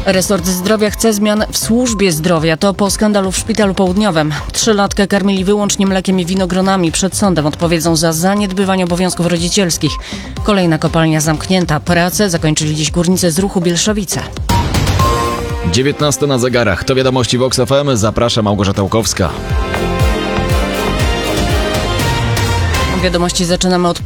Resort Zdrowia chce zmian w służbie zdrowia. To po skandalu w Szpitalu Południowym. 3-latkę karmili wyłącznie mlekiem i winogronami. Przed sądem odpowiedzą za zaniedbywanie obowiązków rodzicielskich. Kolejna kopalnia zamknięta. Pracę zakończyli dziś górnicy z ruchu Bielszowice. 19 na zegarach. To wiadomości Vox FM. Zaprasza Małgorzata Łukowska. Wiadomości zaczynamy od